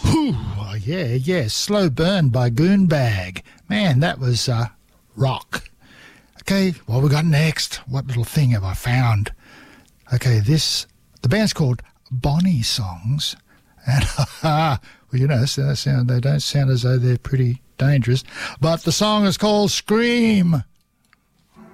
Whew, oh, yeah. Slow Burn by Goonbag. Man, that was rock. Okay, what we got next? What little thing have I found? Okay, the band's called Bonnie Songs. And, well, you know, they don't sound as though they're pretty dangerous. But the song is called Scream.